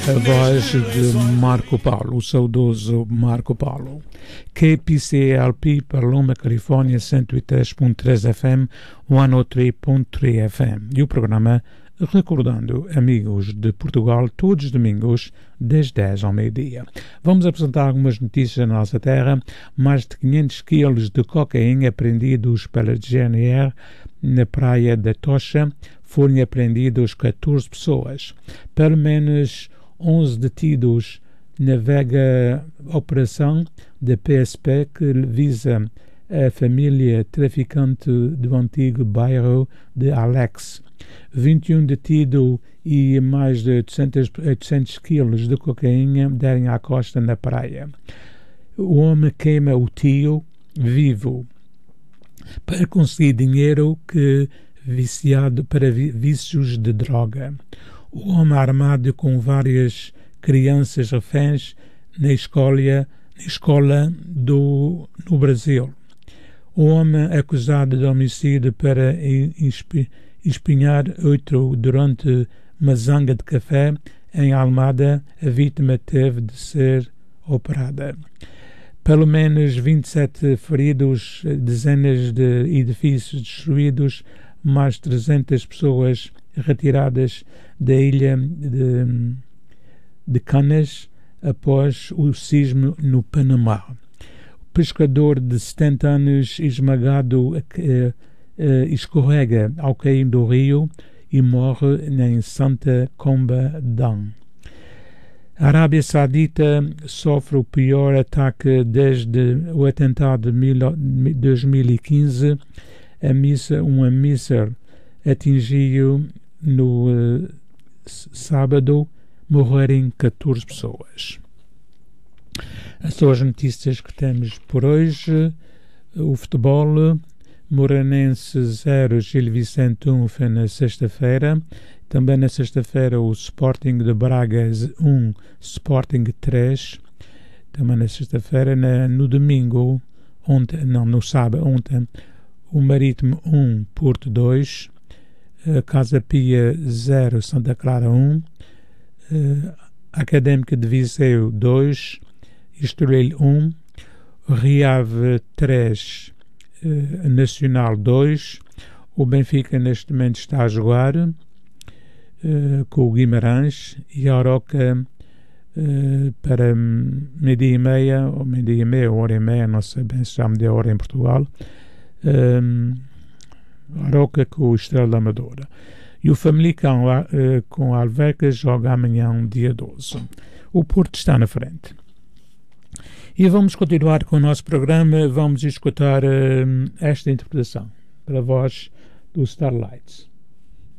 A voz de Marco Paulo, o saudoso Marco Paulo. KPCLP Paloma, Califórnia, 103.3 FM, 103.3 FM. E o programa Recordando Amigos de Portugal, todos os domingos, das 10 ao meio-dia. Vamos apresentar algumas notícias da nossa terra. Mais de 500 quilos de cocaína apreendidos pela GNR na praia da Tocha. Foram apreendidos 14 pessoas. Pelo menos 11 detidos na vega operação da PSP que visa a família traficante do antigo bairro de Alex. 21 detidos e mais de 800 quilos de cocaína derem à costa na praia. O homem queima o tio vivo para conseguir dinheiro viciado para vícios de droga. O homem armado com várias crianças reféns na escola no Brasil. O homem acusado de homicídio para espinhar outro durante uma zanga de café em Almada. A vítima teve de ser operada. Pelo menos 27 feridos, dezenas de edifícios destruídos, mais 300 pessoas retiradas da ilha de Canas após o sismo no Panamá. O pescador de 70 anos esmagado escorrega ao cair do rio e morre em Santa Comba Dam. A Arábia Saudita sofre o pior ataque desde o atentado de 2015. Um míssil atingiu no sábado, morreram 14 pessoas. As são as notícias que temos por hoje. O futebol, Moranense 0, Gil Vicente 1 foi na sexta-feira. Também na sexta-feira o Sporting de Braga 1, Sporting 3. Também na sexta-feira. No domingo, no sábado, ontem, o Marítimo 1, Porto 2. Casa Pia 0, Santa Clara 1. Académica de Viseu 2, Estoril 1, Rio Ave 3, Nacional 2. O Benfica neste momento está a jogar com o Guimarães e a Aroca para meio-dia e meia, hora e meia, não sei bem se já me deu a hora em Portugal. Aroca com o Estrela da Amadora. E o Famalicão com a Alverca joga amanhã, dia 12. O Porto está na frente. E vamos continuar com o nosso programa. Vamos escutar esta interpretação pela voz do Starlights.